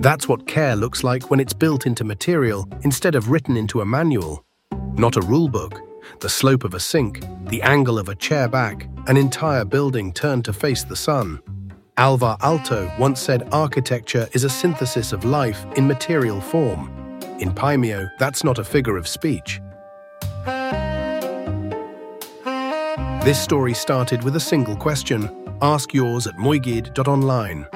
That's what care looks like when it's built into material instead of written into a manual. Not a rulebook, the slope of a sink, the angle of a chair back, an entire building turned to face the sun. Alvar Aalto once said architecture is a synthesis of life in material form. In Paimio, that's not a figure of speech. This story started with a single question. Ask yours at moigid.online.